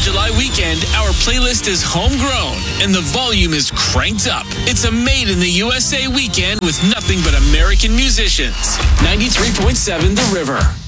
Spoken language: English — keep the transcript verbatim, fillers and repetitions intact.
July weekend, our playlist is homegrown and the volume is cranked up. It's a Made in the U S A weekend with nothing but American musicians. ninety-three point seven The River.